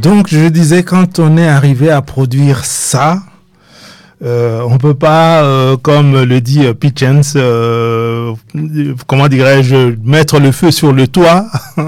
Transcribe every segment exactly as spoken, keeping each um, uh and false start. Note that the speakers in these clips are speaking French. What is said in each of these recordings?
Donc, je disais, quand on est arrivé à produire ça, euh, on peut pas, euh, comme le dit euh, Pichens, euh, comment dirais-je, mettre le feu sur le toit,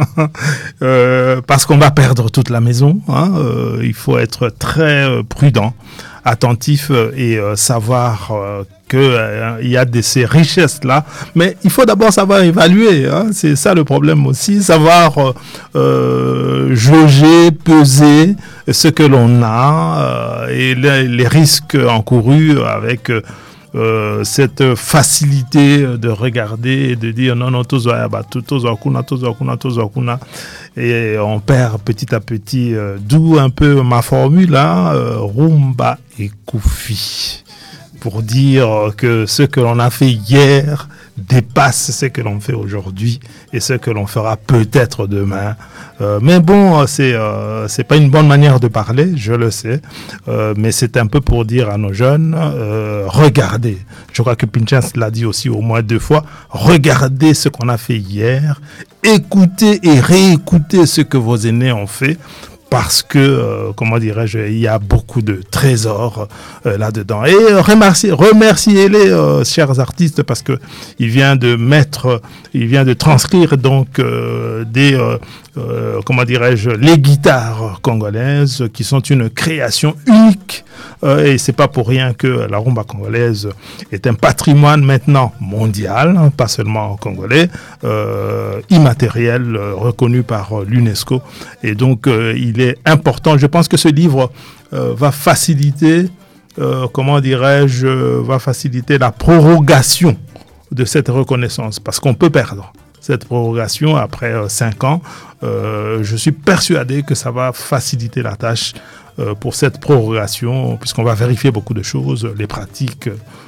euh, parce qu'on va perdre toute la maison. Hein, euh, il faut être très euh, prudent, attentif euh, et euh, savoir euh, que euh, il y a de ces richesses là, mais il faut d'abord savoir évaluer. Hein, c'est ça le problème aussi, savoir euh, euh, jauger, peser ce que l'on a euh, et les, les risques encourus avec euh, euh, cette facilité de regarder et de dire non non tous tous okuna tous okuna tous okuna et on perd petit à petit. Euh, d'où un peu ma formule hein, euh, rumba et koufi, pour dire que ce que l'on a fait hier dépasse ce que l'on fait aujourd'hui et ce que l'on fera peut-être demain. Euh, mais bon, c'est euh, c'est pas une bonne manière de parler, je le sais, euh, mais c'est un peu pour dire à nos jeunes, euh, regardez. Je crois que Pinchas l'a dit aussi au moins deux fois. Regardez ce qu'on a fait hier, écoutez et réécoutez ce que vos aînés ont fait. Parce que, euh, comment dirais-je, il y a beaucoup de trésors euh, là-dedans. Et euh, remerciez, remerciez-les, euh, chers artistes, parce que il vient de mettre, il vient de transcrire donc euh, des, euh, euh, comment dirais-je, les guitares congolaises qui sont une création unique. Euh, et c'est pas pour rien que la rumba congolaise est un patrimoine maintenant mondial, hein, pas seulement congolais, euh, immatériel, euh, reconnu par euh, l'UNESCO. Et donc, euh, il est important. Je pense que ce livre euh, va faciliter, euh, comment dirais-je, va faciliter la prorogation de cette reconnaissance, parce qu'on peut perdre cette prorogation après euh, cinq ans. Euh, je suis persuadé que ça va faciliter la tâche euh, pour cette prorogation, puisqu'on va vérifier beaucoup de choses, les pratiques,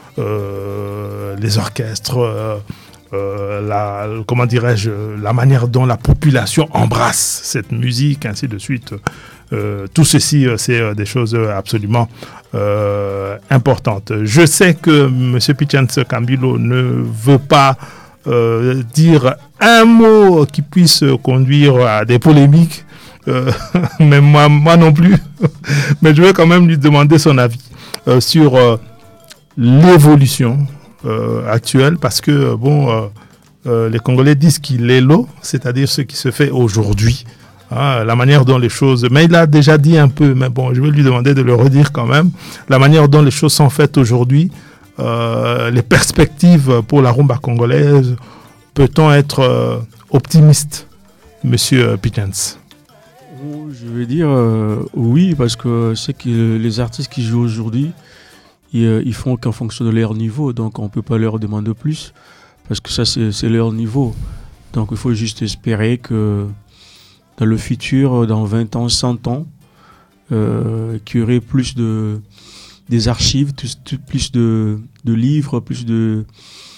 euh, les orchestres, euh, Euh, la, comment dirais-je, la manière dont la population embrasse cette musique, ainsi de suite. Euh, tout ceci, c'est euh, des choses absolument euh, importantes. Je sais que M. Pichens Kambilo ne veut pas euh, dire un mot qui puisse conduire à des polémiques, euh, mais moi, moi non plus. Mais je vais quand même lui demander son avis euh, sur euh, l'évolution Euh, actuelle, parce que bon, euh, euh, les Congolais disent qu'il est l'eau, c'est-à-dire ce qui se fait aujourd'hui, hein, la manière dont les choses, mais il a déjà dit un peu, mais bon, je vais lui demander de le redire quand même, la manière dont les choses sont faites aujourd'hui, euh, les perspectives pour la rumba congolaise, peut-on être euh, optimiste, Monsieur Pichens? Je vais dire euh, oui, parce que c'est que les artistes qui jouent aujourd'hui, Ils, ils font qu'en fonction de leur niveau, donc on ne peut pas leur demander plus, parce que ça c'est, c'est leur niveau. Donc il faut juste espérer que dans le futur, dans vingt ans, cent ans, euh, qu'il y aurait plus de, des archives, tout, tout, plus de, de livres, plus de,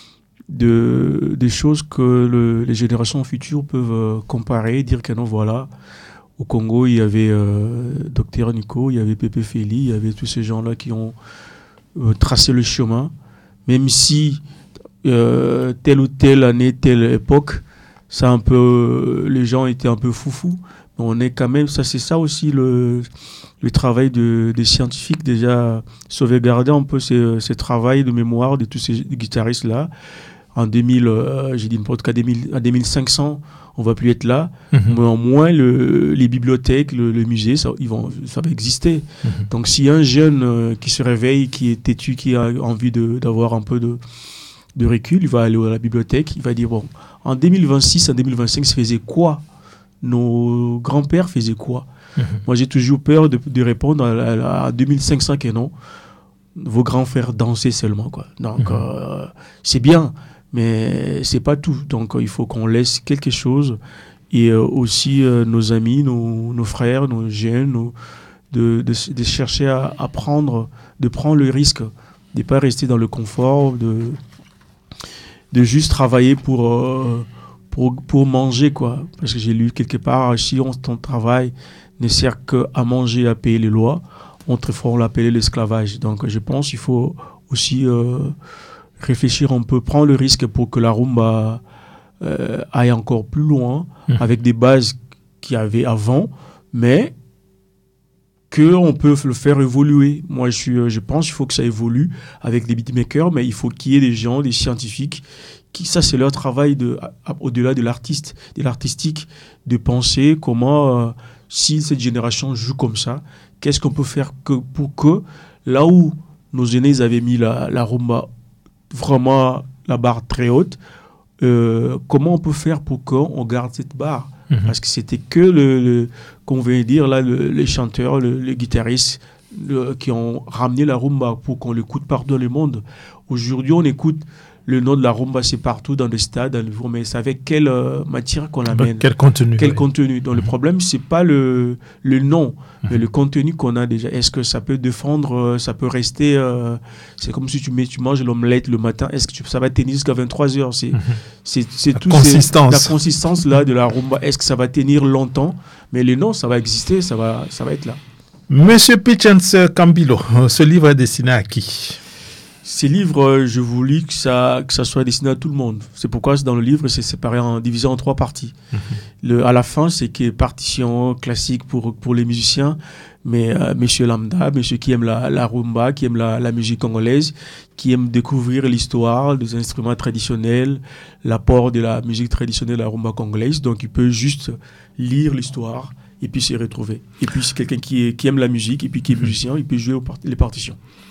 de, des choses que le, les générations futures peuvent comparer, dire que non, voilà, au Congo il y avait euh, Docteur Nico, il y avait Pépé Feli, il y avait tous ces gens-là qui ont tracer le chemin, même si euh, telle ou telle année, telle époque, ça un peu, les gens étaient un peu foufous. Mais on est quand même, ça c'est ça aussi le, le travail de, des scientifiques, déjà sauvegarder un peu ces, ces travails de mémoire de tous ces guitaristes-là. En deux mille, euh, j'ai dit n'importe quoi, à deux mille cinq cents, on va plus être là, mmh. mais au moins le, les bibliothèques, le, le musée, ça, ils vont, ça va exister. Mmh. Donc s'il y a un jeune euh, qui se réveille, qui est têtu, qui a envie de, d'avoir un peu de, de recul, il va aller à la bibliothèque, il va dire, bon, en deux mille vingt-six, en deux mille vingt-cinq, ça faisait quoi? Nos grands-pères faisaient quoi? Mmh. Moi, j'ai toujours peur de, de répondre à, à, à deux mille cinq cents que non, vos grands-pères dansaient seulement, quoi. Donc, mmh. euh, c'est bien, mais c'est pas tout. Donc euh, il faut qu'on laisse quelque chose, et euh, aussi euh, nos amis, nos, nos frères, nos jeunes, nos, de, de, de chercher à apprendre, de prendre le risque, de ne pas rester dans le confort, de, de juste travailler pour, euh, pour, pour manger, quoi. Parce que j'ai lu quelque part, si on, ton travail ne sert qu'à manger, à payer les lois, on très fort l'appeler l'esclavage. Donc je pense qu'il faut aussi euh, réfléchir un peu, prendre le risque pour que la rumba euh, aille encore plus loin, mmh. avec des bases qu'il y avait avant, mais qu'on peut le faire évoluer? Moi, je, suis, je pense qu'il faut que ça évolue avec des beatmakers, mais il faut qu'il y ait des gens, des scientifiques, qui, ça c'est leur travail de, au-delà de l'artiste, de l'artistique, de penser comment, euh, si cette génération joue comme ça, qu'est-ce qu'on peut faire que, pour que, là où nos aînés ils avaient mis la, la rumba vraiment la barre très haute, euh, comment on peut faire pour qu'on garde cette barre? Mm-hmm. Parce que c'était que le, le qu'on veut dire là, le, les chanteurs, le, les guitaristes le, qui ont ramené la rumba pour qu'on l'écoute partout dans le monde. Aujourd'hui, on écoute le nom de la rumba, c'est partout dans les stades, dans les... mais c'est avec quelle euh, matière qu'on l'amène. Quel contenu. Quel oui. contenu. Donc mm-hmm. le problème, c'est pas le, le nom, mm-hmm. mais le contenu qu'on a déjà. Est-ce que ça peut défendre, ça peut rester... Euh, c'est comme si tu, mets, tu manges l'omelette le matin, est-ce que tu, ça va tenir jusqu'à vingt-trois heures? C'est, mm-hmm. c'est, c'est la tout consistance. Ces, la consistance là, de la rumba. Est-ce que ça va tenir longtemps? Mais le nom, ça va exister, ça va, ça va être là. Monsieur Pichens Kambilo, ce livre est destiné à qui? Ces livres, je voulais que ça, que ça soit destiné à tout le monde. C'est pourquoi dans le livre, c'est séparé, en, divisé en trois parties. Mm-hmm. Le, à la fin, c'est qu'il y a partition classique pour, pour les musiciens, mais euh, monsieur lambda, monsieur qui aime la, la rumba, qui aime la, la musique congolaise, qui aime découvrir l'histoire des instruments traditionnels, l'apport de la musique traditionnelle de la rumba congolaise. Donc, il peut juste lire l'histoire et puis s'y retrouver. Et puis, c'est quelqu'un qui, est, qui aime la musique et puis qui est musicien, il peut jouer aux part- les partitions.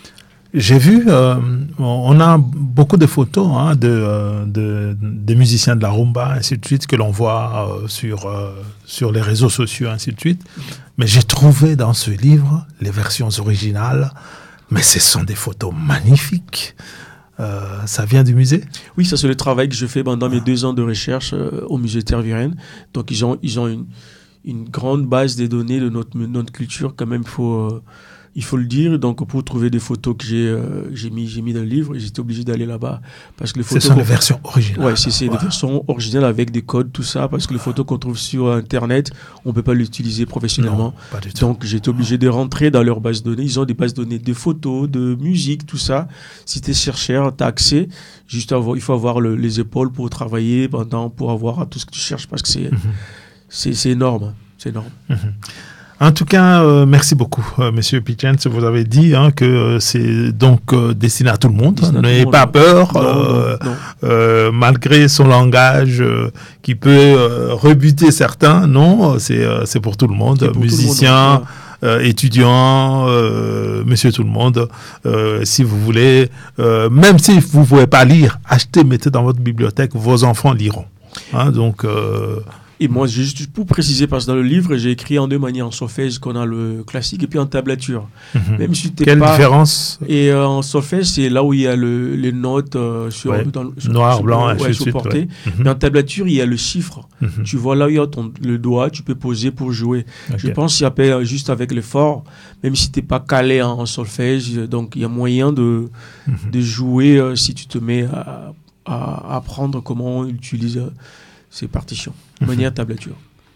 J'ai vu, euh, on a beaucoup de photos hein, de, euh, de, de musiciens de la rumba, ainsi de suite, que l'on voit euh, sur, euh, sur les réseaux sociaux, ainsi de suite. Mais j'ai trouvé dans ce livre les versions originales, mais ce sont des photos magnifiques. Euh, ça vient du musée? Oui, ça c'est le travail que je fais pendant mes deux ans de recherche euh, au musée Tervuren. Donc ils ont, ils ont une, une grande base de données de notre, notre culture, quand même, il faut... Euh, Il faut le dire, donc pour trouver des photos que j'ai, euh, j'ai, mis, j'ai mis dans le livre, j'étais obligé d'aller là-bas. Parce que les photos ce sont les versions originales. Oui, c'est, c'est ouais. des versions originales avec des codes, tout ça, parce que les photos qu'on trouve sur Internet, on ne peut pas l'utiliser professionnellement. Non, pas du tout. Donc j'étais obligé de rentrer dans leur base de données. Ils ont des bases de données de photos, de musique, tout ça. Si tu es chercheur, tu as accès. Juste avoir, il faut avoir le, les épaules pour travailler, pendant, pour avoir tout ce que tu cherches, parce que c'est, mm-hmm. c'est, c'est énorme. C'est énorme. Mm-hmm. En tout cas, euh, merci beaucoup, euh, Monsieur Pichens. Vous avez dit hein, que euh, c'est donc euh, destiné à tout le monde. Hein, n'ayez pas peur, non, euh, non, non. Euh, malgré son langage euh, qui peut euh, rebuter certains. Non, c'est euh, c'est pour tout le monde, pour musiciens, tout le monde, euh, étudiants, euh, Monsieur tout le monde. Euh, si vous voulez, euh, même si vous ne pouvez pas lire, achetez, mettez dans votre bibliothèque, vos enfants liront. Hein, donc euh, Et moi, juste pour préciser, parce que dans le livre, j'ai écrit en deux manières, en solfège, qu'on a le classique, et puis en tablature. Mm-hmm. Même si t'es Quelle pas... différence? Et euh, en solfège, c'est là où il y a le, les notes euh, sur, ouais. dans, sur, noir, sur, blanc, ouais, sur portée. Ouais. Mm-hmm. Mais en tablature, il y a le chiffre. Mm-hmm. Tu vois là où il y a ton, le doigt, tu peux poser pour jouer. Okay. Je pense qu'il y a juste avec l'effort, même si tu n'es pas calé en, en solfège, donc il y a moyen de, mm-hmm. de jouer euh, si tu te mets à, à, à apprendre comment on utilise euh, ces partitions, de mm-hmm. manière tablature.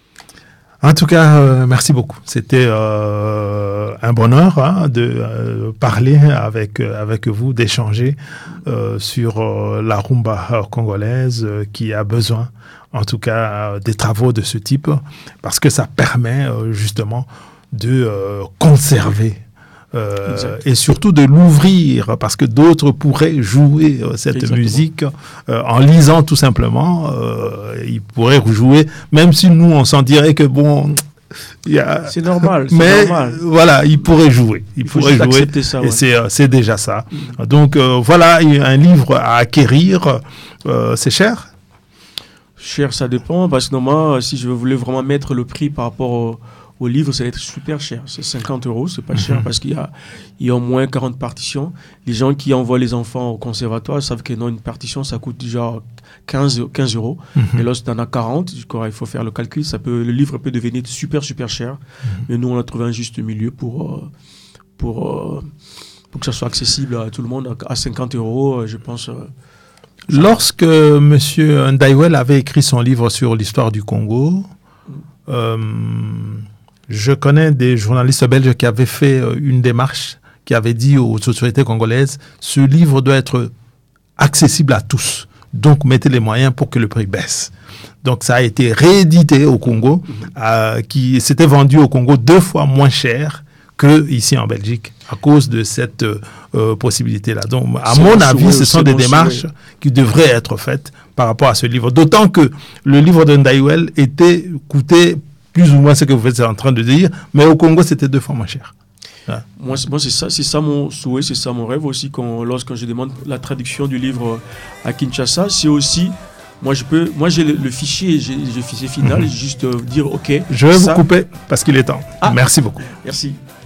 En tout cas, euh, merci beaucoup. C'était euh, un bonheur hein, de euh, parler avec avec vous, d'échanger euh, sur euh, la rumba congolaise euh, qui a besoin, en tout cas, euh, des travaux de ce type, parce que ça permet euh, justement de euh, conserver. Euh, et surtout de l'ouvrir parce que d'autres pourraient jouer euh, cette Exactement. musique euh, en lisant tout simplement euh, ils pourraient jouer même si nous on s'en dirait que bon y a... c'est normal c'est mais normal. Voilà ils pourraient jouer ils Il pourraient jouer ça, et ouais. c'est, c'est déjà ça mmh. donc euh, voilà un livre à acquérir euh, c'est cher cher ça dépend parce que normalement si je voulais vraiment mettre le prix par rapport au Au livre, ça va être super cher. C'est cinquante euros, c'est pas cher parce qu'il y a, il y a au moins quarante partitions. Les gens qui envoient les enfants au conservatoire savent que non, une partition, ça coûte genre quinze euros. Mm-hmm. Et là, si tu en as quarante, il faut faire le calcul. Ça peut, le livre peut devenir super, super cher. Mm-hmm. Mais nous, on a trouvé un juste milieu pour, pour, pour que ça soit accessible à tout le monde. À cinquante euros, je pense. Lorsque M. Ndaiwel avait écrit son livre sur l'histoire du Congo, mm. euh, je connais des journalistes belges qui avaient fait une démarche, qui avaient dit aux autorités congolaises, ce livre doit être accessible à tous. Donc, mettez les moyens pour que le prix baisse. Donc, ça a été réédité au Congo, euh, qui s'était vendu au Congo deux fois moins cher que ici en Belgique, à cause de cette euh, possibilité-là. Donc, à c'est mon avis, souhait, ce sont des démarches souhait. qui devraient être faites par rapport à ce livre. D'autant que le livre de Ndaiwel était coûtait plus ou moins ce que vous êtes en train de dire, mais au Congo, c'était deux fois moins cher. Ouais. Moi, moi c'est ça, c'est ça mon souhait, c'est ça mon rêve aussi. Quand, lorsque je demande la traduction du livre à Kinshasa, c'est aussi Moi, je peux, moi, j'ai le, le fichier, j'ai le fichier final, mm-hmm. juste euh, dire OK. Je vais ça. vous couper parce qu'il est temps. Ah. Merci beaucoup. Merci.